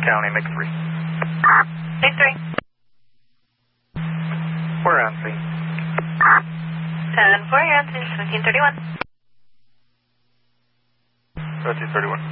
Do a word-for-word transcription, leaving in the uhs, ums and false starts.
County, make three. Make three. We're on scene. ten four, you're on scene, seventeen thirty-one. seventeen thirty-one.